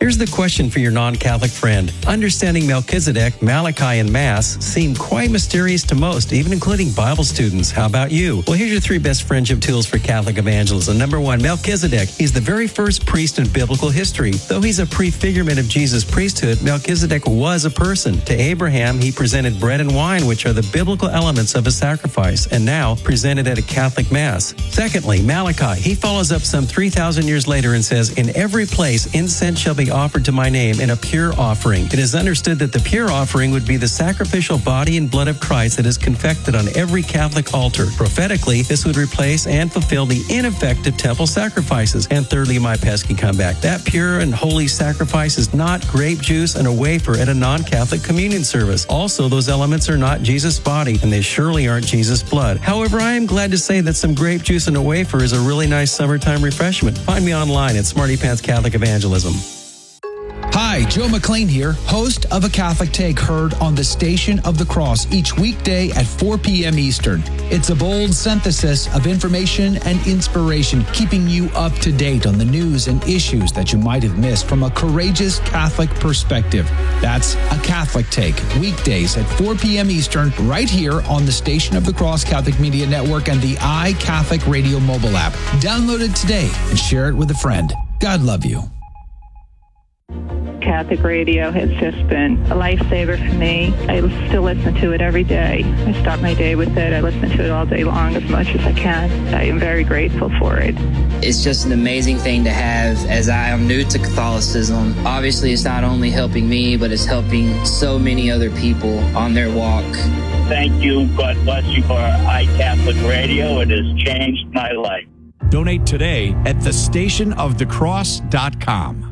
Here's the question for your non-Catholic friend. Understanding Melchizedek, Malachi, and Mass seem quite mysterious to most, even including Bible students. How about you? Well, here's your 3 best friendship tools for Catholic evangelism. Number 1, Melchizedek. He's the very first priest in biblical history. Though he's a prefigurement of Jesus' priesthood, Melchizedek was a person. To Abraham, he presented bread and wine, which are the biblical elements of a sacrifice, and now presented at a Catholic Mass. Secondly, Malachi. He follows up some 3,000 years later and says, "In every place incense shall be offered to my name in a pure offering." It is understood that the pure offering would be the sacrificial body and blood of Christ that is confected on every Catholic altar. Prophetically, this would replace and fulfill the ineffective temple sacrifices. And thirdly, my pesky comeback. That pure and holy sacrifice is not grape juice and a wafer at a non-Catholic communion service. Also, those elements are not Jesus' body, and they surely aren't Jesus' blood. However, I am glad to say that some grape juice and a wafer is a really nice summertime refreshment. Find me online at Smarty Pants Catholic Evangelism. Hi, Joe McLean here, host of A Catholic Take, heard on the Station of the Cross each weekday at 4 p.m. Eastern. It's a bold synthesis of information and inspiration, keeping you up to date on the news and issues that you might have missed from a courageous Catholic perspective. That's A Catholic Take, weekdays at 4 p.m. Eastern, right here on the Station of the Cross Catholic Media Network and the iCatholic Radio mobile app. Download it today and share it with a friend. God love you. Catholic radio has just been a lifesaver for me. I still listen to it every day. I start my day with it. I listen to it all day long as much as I can. I am very grateful for it. It's just an amazing thing to have, as I am new to Catholicism. Obviously, it's not only helping me, but it's helping so many other people on their walk. Thank you. God bless you for iCatholic Radio. It has changed my life. Donate today at thestationofthecross.com.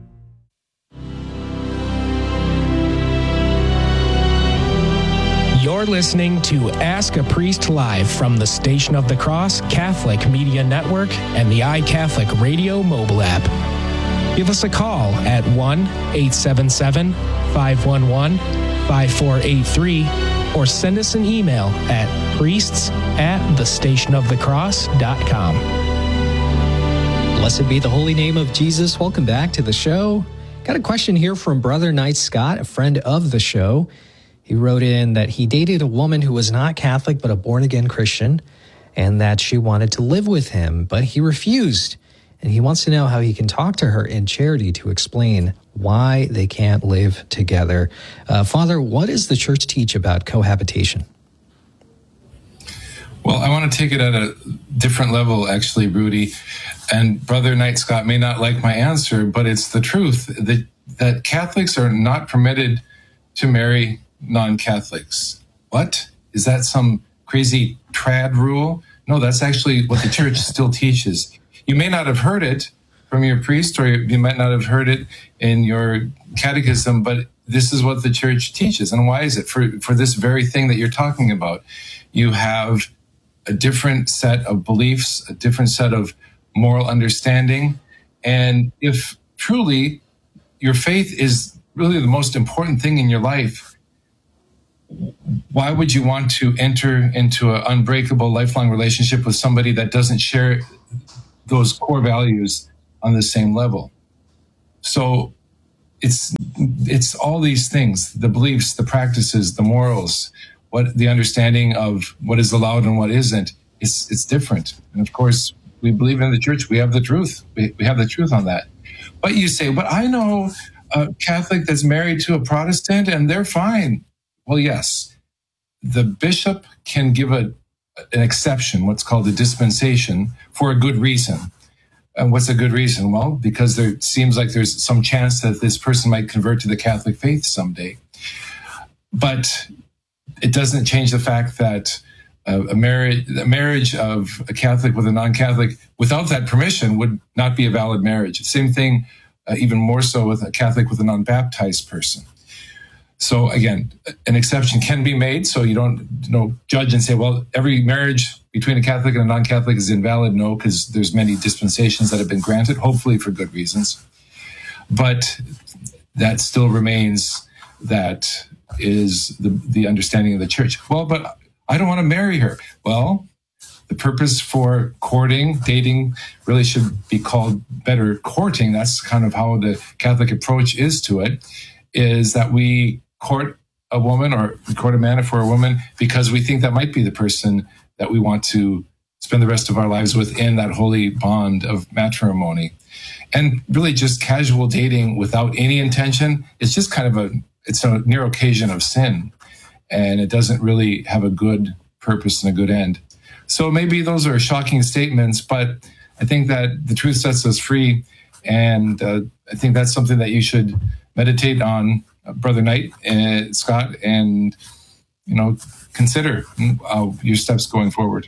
You're listening to Ask a Priest Live from the Station of the Cross Catholic Media Network and the iCatholic Radio mobile app. Give us a call at 1-877-511-5483 or send us an email at priests@thestationofthecross.com. Blessed be the holy name of Jesus. Welcome back to the show. Got a question here from Brother Knight Scott, a friend of the show. He wrote in that he dated a woman who was not Catholic but a born-again Christian, and that she wanted to live with him, but he refused. And he wants to know how he can talk to her in charity to explain why they can't live together. Father, what does the church teach about cohabitation? Well, I want to take it at a different level, actually, Rudy. And Brother Knight Scott may not like my answer, but it's the truth that Catholics are not permitted to marry non-Catholics. What? Is that some crazy trad rule? No, that's actually what the church still teaches. You may not have heard it from your priest, or you might not have heard it in your catechism, but this is what the church teaches. And why is it? For this very thing that you're talking about. You have a different set of beliefs, a different set of moral understanding. And if truly your faith is really the most important thing in your life, why would you want to enter into an unbreakable, lifelong relationship with somebody that doesn't share those core values on the same level? So it's all these things, the beliefs, the practices, the morals, what the understanding of what is allowed and what isn't. It's different. And of course, we believe in the church. We have the truth. We have the truth on that. But you say, but I know a Catholic that's married to a Protestant and they're fine. Well, yes, the bishop can give an exception, what's called a dispensation, for a good reason. And what's a good reason? Well, because there seems like there's some chance that this person might convert to the Catholic faith someday. But it doesn't change the fact that a marriage of a Catholic with a non-Catholic without that permission would not be a valid marriage. Same thing, even more so with a Catholic with a non-baptized person. So again, an exception can be made, so you don't judge and say, well, every marriage between a Catholic and a non-Catholic is invalid. No, because there's many dispensations that have been granted, hopefully for good reasons. But that still remains, that is the understanding of the church. Well, but I don't want to marry her. Well, the purpose for courting, dating really should be called better courting. That's kind of how the Catholic approach is to it, is that we court a woman or we court a man for a woman because we think that might be the person that we want to spend the rest of our lives with in that holy bond of matrimony. And really just casual dating without any intention is just kind of it's a near occasion of sin. And it doesn't really have a good purpose and a good end. So maybe those are shocking statements, but I think that the truth sets us free. And I think that's something that you should meditate on, Brother Knight and Scott, and, consider your steps going forward.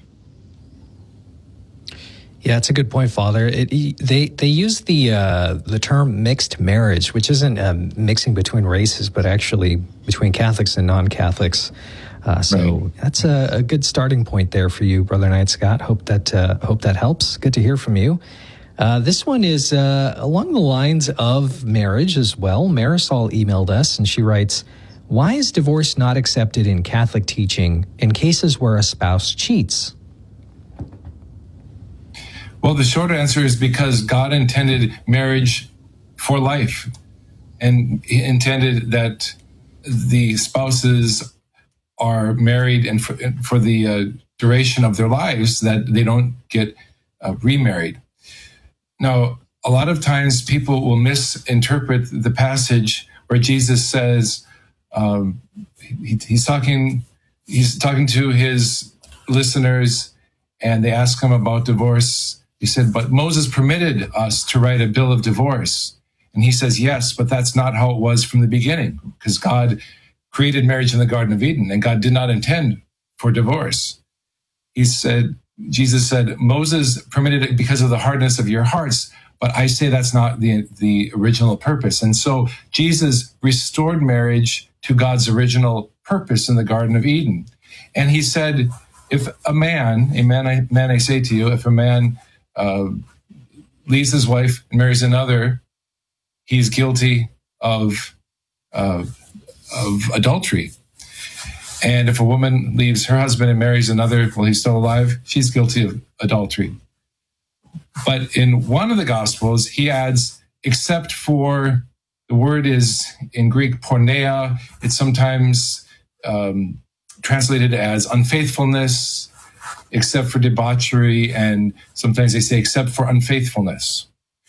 Yeah, it's a good point, Father. They use the term mixed marriage, which isn't mixing between races, but actually between Catholics and non-Catholics. So that's a good starting point there for you, Brother Knight Scott. Hope that helps. Good to hear from you. This one is along the lines of marriage as well. Marisol emailed us and she writes, "Why is divorce not accepted in Catholic teaching in cases where a spouse cheats?" Well, the short answer is because God intended marriage for life, and He intended that the spouses are married and for the duration of their lives, that they don't get remarried. Now, a lot of times people will misinterpret the passage where Jesus says he's talking to his listeners, and they ask him about divorce. He said, "But Moses permitted us to write a bill of divorce." And he says, "Yes, but that's not how it was from the beginning, because God created marriage in the Garden of Eden, and God did not intend for divorce." Jesus said, "Moses permitted it because of the hardness of your hearts, but I say that's not the original purpose." And so Jesus restored marriage to God's original purpose in the Garden of Eden. And he said, if a man, I say to you, if a man leaves his wife and marries another, he's guilty of adultery. And if a woman leaves her husband and marries another while he's still alive, she's guilty of adultery. But in one of the Gospels, he adds, except for, the word is in Greek porneia. It's sometimes translated as unfaithfulness, except for debauchery, and sometimes they say except for unfaithfulness.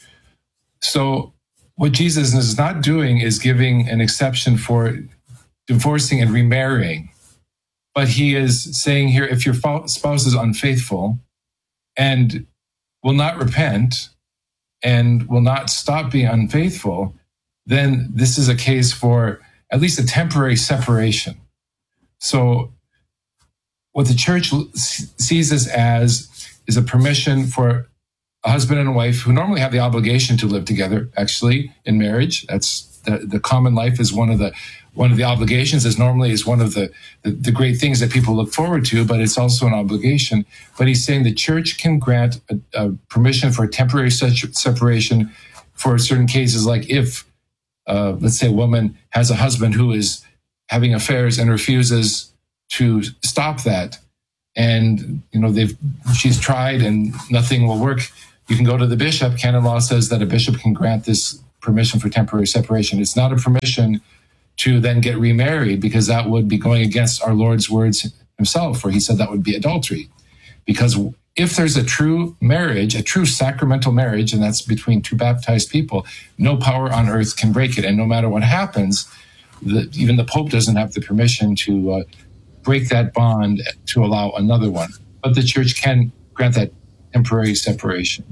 So what Jesus is not doing is giving an exception for divorcing and remarrying. But he is saying here, if your spouse is unfaithful and will not repent and will not stop being unfaithful, then this is a case for at least a temporary separation. So what the church sees this as is a permission for a husband and a wife who normally have the obligation to live together, actually, in marriage. That's the common life is one of the obligations, is normally is one of the great things that people look forward to, but it's also an obligation. But he's saying the church can grant a permission for a temporary separation for certain cases, like if, let's say, a woman has a husband who is having affairs and refuses to stop that, and she's tried and nothing will work. You can go to the bishop. Canon law says that a bishop can grant this permission for temporary separation. It's not a permission to then get remarried, because that would be going against our Lord's words himself, where he said that would be adultery. Because if there's a true marriage, a true sacramental marriage, and that's between two baptized people, no power on earth can break it. And no matter what happens, even the Pope doesn't have the permission to break that bond to allow another one. But the church can grant that temporary separation.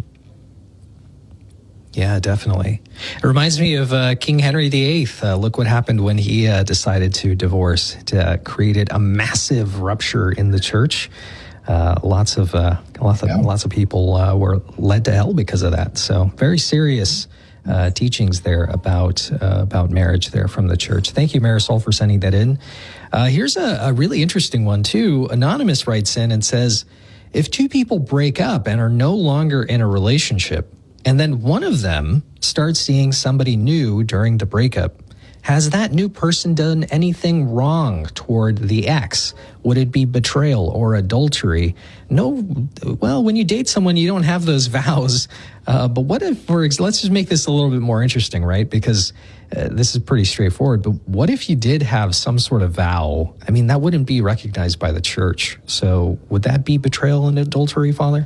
Yeah, definitely. It reminds me of King Henry VIII. Look what happened when he decided to divorce. It created a massive rupture in the church. Lots of people were led to hell because of that. So very serious teachings there about marriage there from the church. Thank you, Marisol, for sending that in. Here's a really interesting one too. Anonymous writes in and says, if two people break up and are no longer in a relationship, and then one of them starts seeing somebody new during the breakup, Has that new person done anything wrong toward the ex? Would it be betrayal or adultery? No. Well, when you date someone, you don't have those vows. But what if, let's just make this a little bit more interesting, right? Because this is pretty straightforward. But what if you did have some sort of vow? I mean, that wouldn't be recognized by the church. So would that be betrayal and adultery, Father?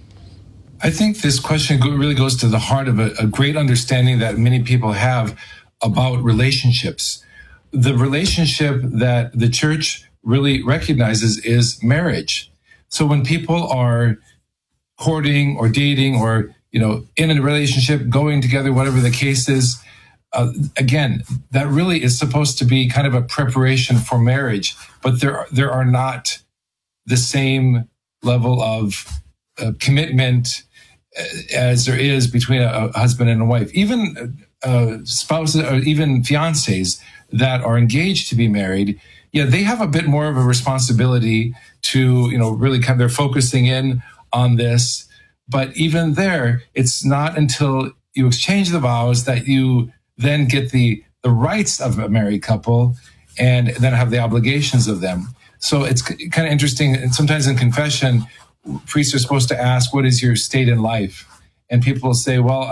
I think this question really goes to the heart of a great understanding that many people have about relationships. The relationship that the church really recognizes is marriage. So when people are courting or dating or, in a relationship, going together, whatever the case is, again, that really is supposed to be kind of a preparation for marriage, but there are not the same level of commitment as there is between a husband and a wife. Even spouses or even fiancés that are engaged to be married, they have a bit more of a responsibility to, really they're focusing in on this. But even there, it's not until you exchange the vows that you then get the rights of a married couple and then have the obligations of them. So it's kind of interesting. And sometimes in confession, priests are supposed to ask, what is your state in life? And people will say, well,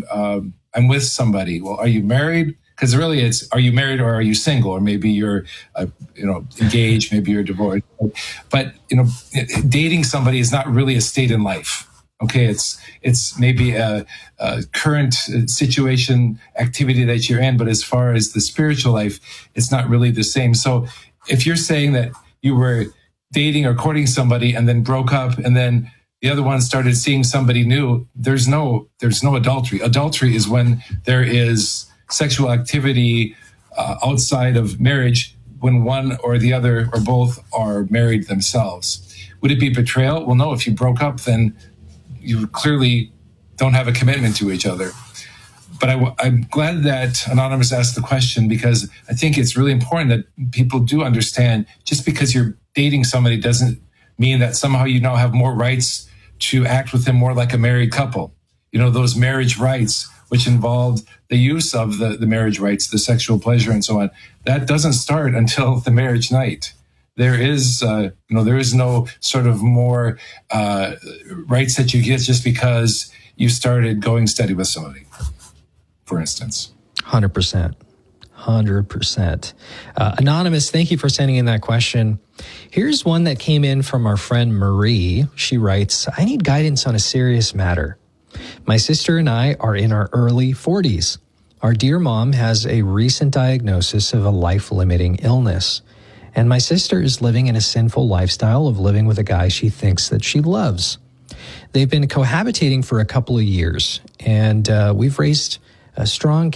I'm with somebody. Well, are you married? Because really it's, are you married or are you single? Or maybe you're, engaged, maybe you're divorced. But, dating somebody is not really a state in life. Okay, it's maybe a current situation, activity that you're in, but as far as the spiritual life, it's not really the same. So if you're saying that you were dating or courting somebody and then broke up and then the other one started seeing somebody new, there's no adultery. Adultery is when there is sexual activity outside of marriage, when one or the other or both are married themselves. Would it be betrayal? Well, no. If you broke up, then you clearly don't have a commitment to each other. But I'm glad that Anonymous asked the question, because I think it's really important that people do understand just because you're dating somebody doesn't mean that somehow you now have more rights to act with them more like a married couple. Those marriage rights, which involved the use of the marriage rights, the sexual pleasure and so on, that doesn't start until the marriage night. There is, there is no sort of more rights that you get just because you started going steady with somebody, for instance. 100%. 100%. Anonymous, thank you for sending in that question. Here's one that came in from our friend Marie. She writes, I need guidance on a serious matter. My sister and I are in our early 40s. Our dear mom has a recent diagnosis of a life-limiting illness. And my sister is living in a sinful lifestyle of living with a guy she thinks that she loves. They've been cohabitating for a couple of years, and we were raised strong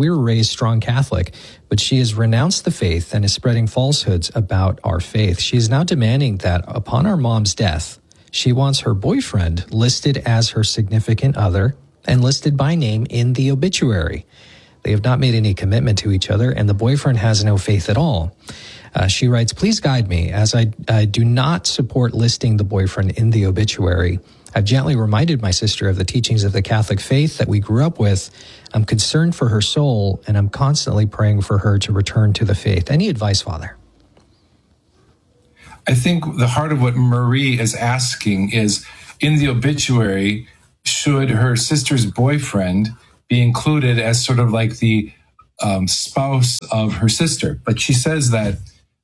Catholic, but she has renounced the faith and is spreading falsehoods about our faith. She is now demanding that upon our mom's death, she wants her boyfriend listed as her significant other and listed by name in the obituary. They have not made any commitment to each other, and the boyfriend has no faith at all. She writes, please guide me, as I do not support listing the boyfriend in the obituary. I've gently reminded my sister of the teachings of the Catholic faith that we grew up with. I'm concerned for her soul, and I'm constantly praying for her to return to the faith. Any advice, Father? I think the heart of what Marie is asking is, in the obituary, should her sister's boyfriend be included as sort of like the spouse of her sister? But she says that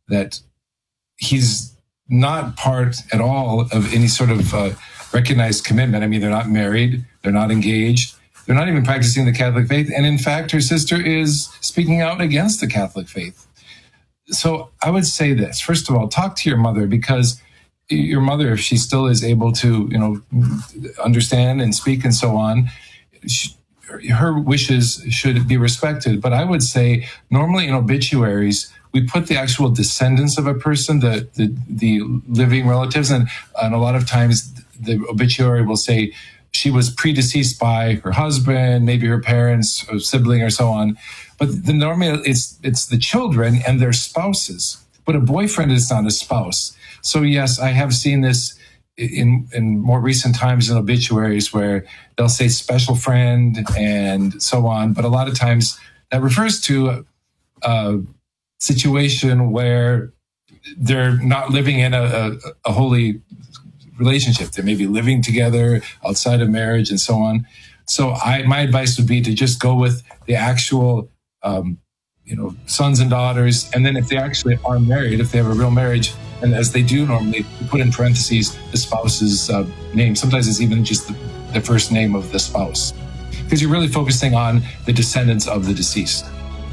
he's not part at all of any sort of recognized commitment. I mean, they're not married, they're not engaged, they're not even practicing the Catholic faith. And in fact, her sister is speaking out against the Catholic faith. So I would say this, first of all, talk to your mother, because your mother, if she still is able to, understand and speak and so on, her wishes should be respected. But I would say normally in obituaries, we put the actual descendants of a person, the living relatives, and a lot of times the obituary will say she was predeceased by her husband, maybe her parents, or sibling, or so on. But normally it's the children and their spouses. But a boyfriend is not a spouse. So yes, I have seen this in more recent times in obituaries where they'll say special friend and so on. But a lot of times that refers to situation where they're not living in a holy relationship. They may be living together outside of marriage and so on. So my advice would be to just go with the actual, sons and daughters. And then if they actually are married, if they have a real marriage, and as they do normally, put in parentheses the spouse's name. Sometimes it's even just the first name of the spouse, because you're really focusing on the descendants of the deceased.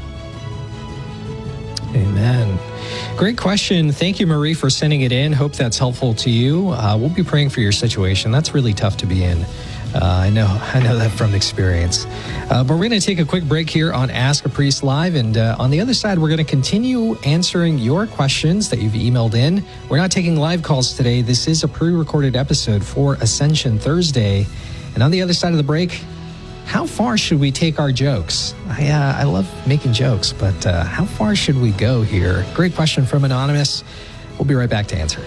Amen. Great question. Thank you, Marie, for sending it in. Hope that's helpful to you. We'll be praying for your situation. That's really tough to be in. I know that from experience. But we're going to take a quick break here on Ask a Priest Live. And on the other side, we're going to continue answering your questions that you've emailed in. We're not taking live calls today. This is a pre-recorded episode for Ascension Thursday. And on the other side of the break, how far should we take our jokes? I love making jokes, but how far should we go here? Great question from Anonymous. We'll be right back to answer.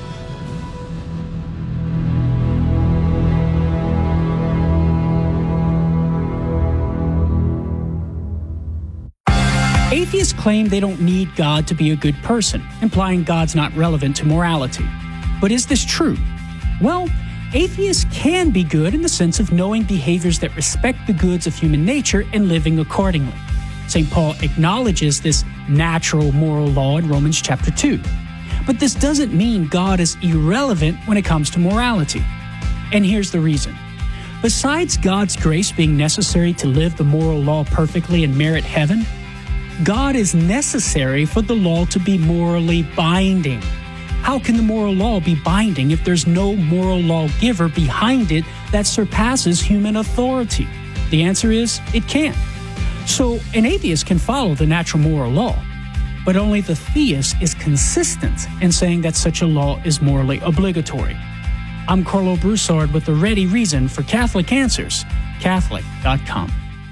Atheists claim they don't need God to be a good person, implying God's not relevant to morality. But is this true? Well, atheists can be good in the sense of knowing behaviors that respect the goods of human nature and living accordingly. St. Paul acknowledges this natural moral law in Romans chapter 2. But this doesn't mean God is irrelevant when it comes to morality. And here's the reason. Besides God's grace being necessary to live the moral law perfectly and merit heaven, God is necessary for the law to be morally binding. How can the moral law be binding if there's no moral lawgiver behind it that surpasses human authority? The answer is, it can't. So an atheist can follow the natural moral law, but only the theist is consistent in saying that such a law is morally obligatory. I'm Carlo Broussard with the ready reason for Catholic Answers, Catholic.com.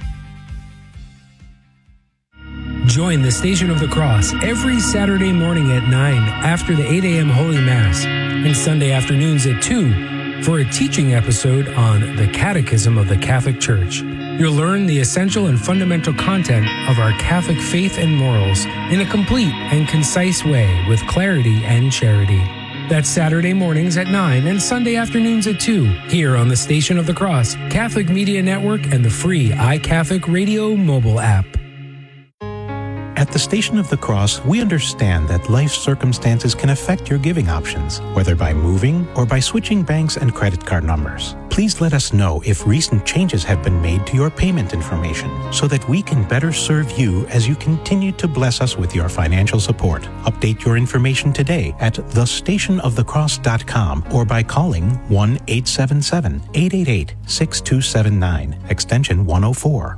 Join the Station of the Cross every Saturday morning at 9 after the 8 a.m. Holy Mass and Sunday afternoons at 2 for a teaching episode on the Catechism of the Catholic Church. You'll learn the essential and fundamental content of our Catholic faith and morals in a complete and concise way with clarity and charity. That's Saturday mornings at 9 and Sunday afternoons at 2 here on the Station of the Cross, Catholic Media Network, and the free iCatholic Radio mobile app. At the Station of the Cross, we understand that life circumstances can affect your giving options, whether by moving or by switching banks and credit card numbers. Please let us know if recent changes have been made to your payment information so that we can better serve you as you continue to bless us with your financial support. Update your information today at thestationofthecross.com or by calling 1-877-888-6279, extension 104.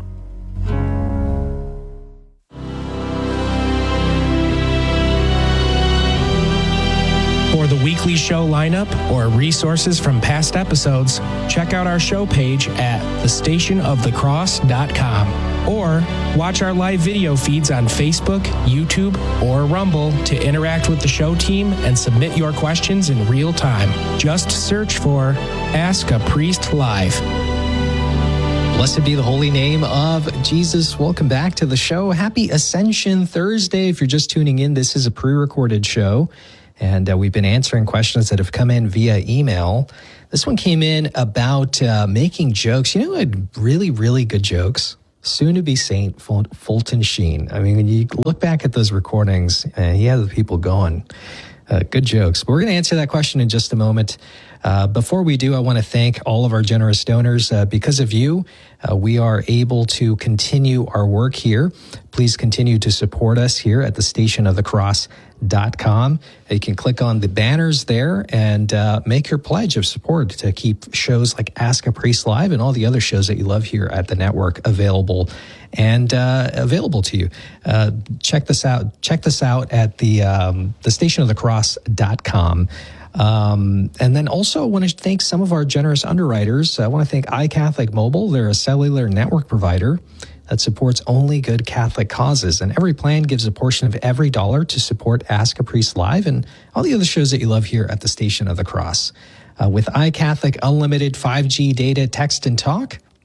For the weekly show lineup or resources from past episodes, check out our show page at thestationofthecross.com or watch our live video feeds on Facebook, YouTube, or Rumble to interact with the show team and submit your questions in real time. Just search for Ask a Priest Live. Blessed be the holy name of Jesus. Welcome back to the show. Happy Ascension Thursday. If you're just tuning in, this is a pre-recorded show. And we've been answering questions that have come in via email. This one came in about making jokes. You know, really, really good jokes. Soon-to-be Saint Fulton Sheen. I mean, when you look back at those recordings, he had the people going. Good jokes. But we're going to answer that question in just a moment. Before we do, I want to thank all of our generous donors. Because of you, we are able to continue our work here. Please continue to support us here at the stationofthecross.com. You can click on the banners there and make your pledge of support to keep shows like Ask a Priest Live and all the other shows that you love here at the network available and available to you. Check this out at the stationofthecross.com. And then also I want to thank some of our generous underwriters. I want to thank iCatholic Mobile. They're a cellular network provider that supports only good Catholic causes. And every plan gives a portion of every dollar to support Ask a Priest Live and all the other shows that you love here at the Station of the Cross. With iCatholic Unlimited 5G data, text, and talk,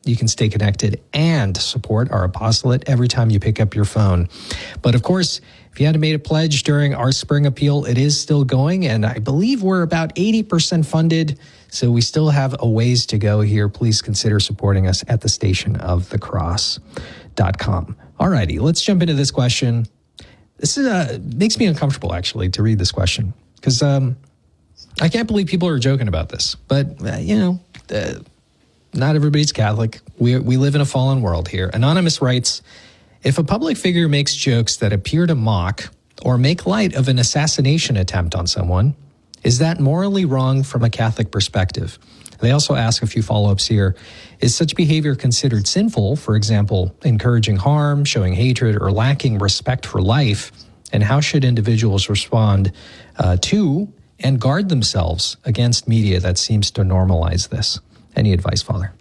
You can stay connected and support our apostolate every time you pick up your phone. But of course, if you hadn't made a pledge during our spring appeal, it is still going, and I believe we're about 80% funded, so we still have a ways to go here. Please consider supporting us at thestationofthecross.com. Alrighty, let's jump into this question. This is makes me uncomfortable, actually, to read this question, because I can't believe people are joking about this. But, not everybody's Catholic. We live in a fallen world here. Anonymous writes, if a public figure makes jokes that appear to mock or make light of an assassination attempt on someone, is that morally wrong from a Catholic perspective? They also ask a few follow-ups here. Is such behavior considered sinful, for example, encouraging harm, showing hatred, or lacking respect for life? And how should individuals respond to and guard themselves against media that seems to normalize this? Any advice, Father?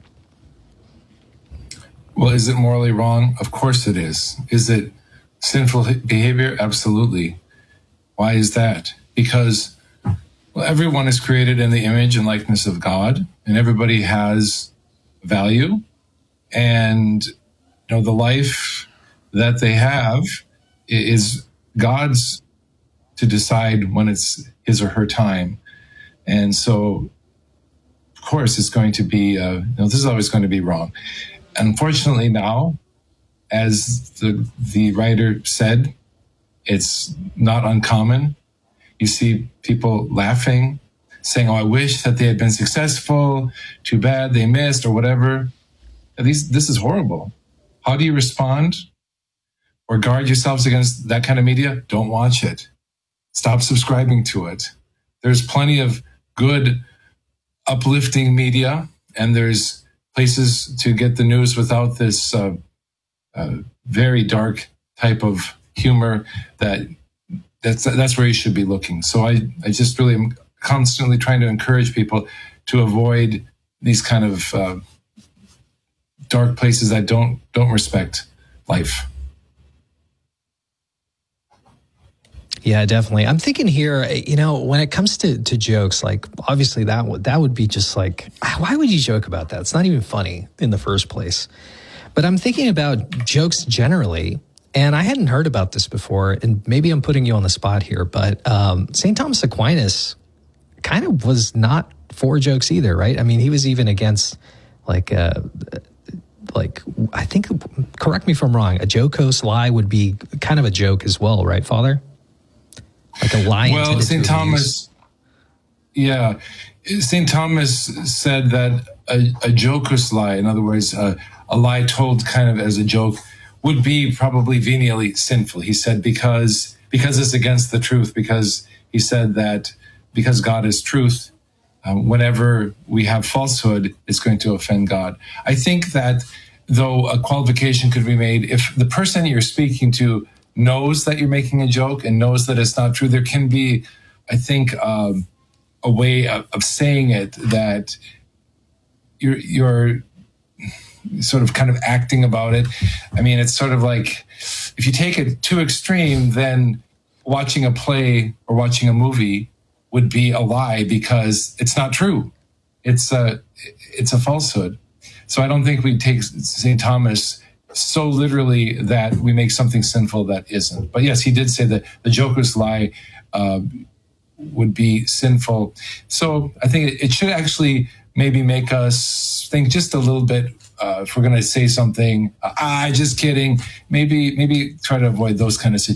Well, is it morally wrong? Of course it is. Is it sinful behavior? Absolutely. Why is that? Because everyone is created in the image and likeness of God, and everybody has value. And the life that they have is God's to decide when it's his or her time. And so, of course, it's going to be, this is always going to be wrong. Unfortunately now, as the writer said, it's not uncommon. You see people laughing, saying, oh, I wish that they had been successful. Too bad they missed, or whatever. This is horrible. How do you respond or guard yourselves against that kind of media? Don't watch it. Stop subscribing to it. There's plenty of good, uplifting media, and there's places to get the news without this very dark type of humor. That's where you should be looking. So I just really am constantly trying to encourage people to avoid these kind of dark places that don't respect life. Yeah, definitely. I'm thinking here, when it comes to jokes, like obviously that would be just like, why would you joke about that? It's not even funny in the first place. But I'm thinking about jokes generally, and I hadn't heard about this before, and maybe I'm putting you on the spot here, but St. Thomas Aquinas kind of was not for jokes either, right? I mean, he was even against I think, correct me if I'm wrong, a jocose lie would be kind of a joke as well, right, Father? Like a lie. Well, St. Thomas, St. Thomas said that a jocose lie, in other words, a lie told kind of as a joke, would be probably venially sinful. He said because it's against the truth, because he said that because God is truth, whenever we have falsehood, it's going to offend God. I think that though a qualification could be made, if the person you're speaking to knows that you're making a joke and knows that it's not true, there can be, I think, a way of saying it that you're sort of kind of acting about it. I mean, it's sort of like if you take it too extreme, then watching a play or watching a movie would be a lie because it's not true. It's a falsehood. So I don't think we take St. Thomas so literally that we make something sinful that isn't. But yes, he did say that the joker's lie would be sinful. So I think it should actually maybe make us think just a little bit. If we're going to say something, just kidding. Maybe try to avoid those kind of situations.